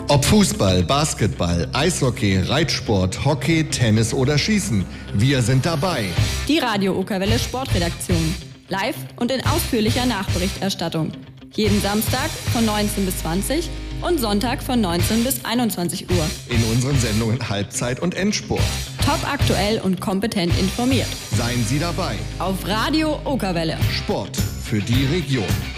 Ob Fußball, Basketball, Eishockey, Reitsport, Hockey, Tennis oder Schießen, wir sind dabei. Die Radio Okerwelle Sportredaktion. Live und in ausführlicher Nachberichterstattung. Jeden Samstag von 19 bis 20 und Sonntag von 19 bis 21 Uhr. In unseren Sendungen Halbzeit und Endspurt. Top aktuell und kompetent informiert. Seien Sie dabei. Auf Radio Okerwelle. Sport für die Region.